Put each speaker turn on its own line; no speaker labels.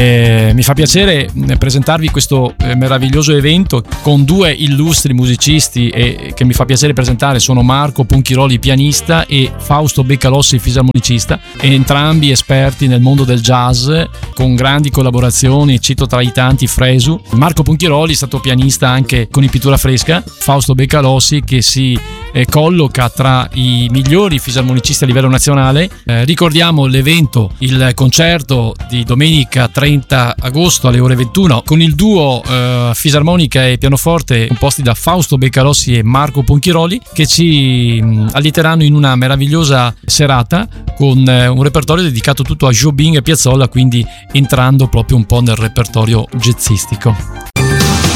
Mi fa piacere presentarvi questo meraviglioso evento con due illustri musicisti che mi fa piacere presentare. Sono Marco Ponchiroli, pianista, e Fausto Beccalossi, fisarmonicista, entrambi esperti nel mondo del jazz con grandi collaborazioni. Cito tra i tanti Fresu. Marco Ponchiroli è stato pianista anche con i Pittura Fresca. Fausto Beccalossi che si colloca tra i migliori fisarmonicisti a livello nazionale. Ricordiamo l'evento, il concerto di domenica 30 agosto alle ore 21 con il duo fisarmonica e pianoforte composti da Fausto Beccalossi e Marco Ponchiroli, che ci allieteranno in una meravigliosa serata con un repertorio dedicato tutto a Jobim e Piazzolla, quindi entrando proprio un po' nel repertorio jazzistico.